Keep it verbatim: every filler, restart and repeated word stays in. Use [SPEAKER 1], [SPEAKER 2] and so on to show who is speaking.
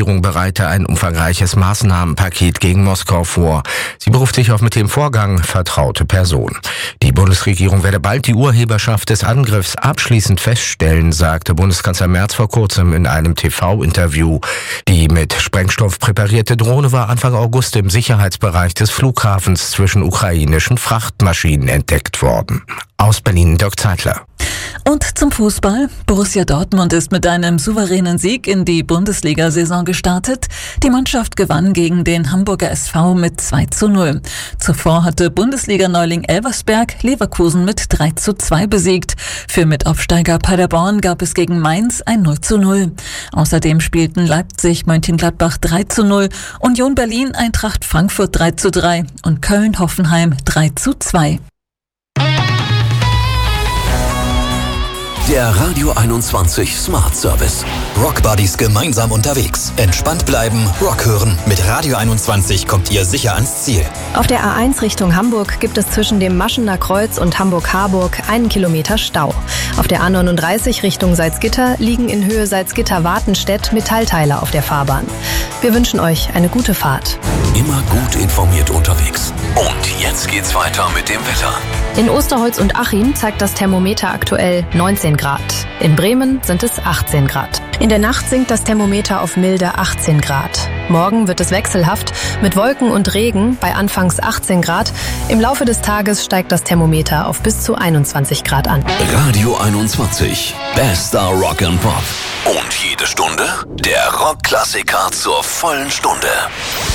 [SPEAKER 1] Bundesregierung bereite ein umfangreiches Maßnahmenpaket gegen Moskau vor. Sie beruft sich auf mit dem Vorgang vertraute Personen. Die Bundesregierung werde bald die Urheberschaft des Angriffs abschließend feststellen, sagte Bundeskanzler Merz vor kurzem in einem T V-Interview. Die mit Sprengstoff präparierte Drohne war Anfang August im Sicherheitsbereich des Flughafens zwischen ukrainischen Frachtmaschinen entdeckt worden. Aus Berlin, Dirk Zeitler.
[SPEAKER 2] Und zum Fußball. Borussia Dortmund ist mit einem souveränen Sieg in die Bundesliga-Saison gestartet. Die Mannschaft gewann gegen den Hamburger S V mit zwei zu null. Zuvor hatte Bundesliga-Neuling Elversberg Leverkusen mit drei zu zwei besiegt. Für Mitaufsteiger Paderborn gab es gegen Mainz ein null zu null. Außerdem spielten Leipzig Mönchengladbach drei zu null, Union Berlin Eintracht Frankfurt drei zu drei und Köln Hoffenheim drei zu zwei.
[SPEAKER 3] Der Radio einundzwanzig Smart Service. Rock Buddies gemeinsam unterwegs. Entspannt bleiben, Rock hören. Mit Radio einundzwanzig kommt ihr sicher ans Ziel.
[SPEAKER 4] Auf der A eins Richtung Hamburg gibt es zwischen dem Maschener Kreuz und Hamburg-Harburg einen Kilometer Stau. Auf der A neununddreißig Richtung Salzgitter liegen in Höhe Salzgitter-Wartenstedt Metallteile auf der Fahrbahn. Wir wünschen euch eine gute Fahrt.
[SPEAKER 3] Immer gut informiert unterwegs. Und jetzt geht's weiter mit dem Wetter.
[SPEAKER 4] In Osterholz und Achim zeigt das Thermometer aktuell neunzehn Grad. In Bremen sind es achtzehn Grad. In der Nacht sinkt das Thermometer auf milde achtzehn Grad. Morgen wird es wechselhaft mit Wolken und Regen bei anfangs achtzehn Grad. Im Laufe des Tages steigt das Thermometer auf bis zu einundzwanzig Grad an.
[SPEAKER 3] Radio einundzwanzig. Bester Rock and Pop. Und jede Stunde der Rockklassiker zur vollen Stunde.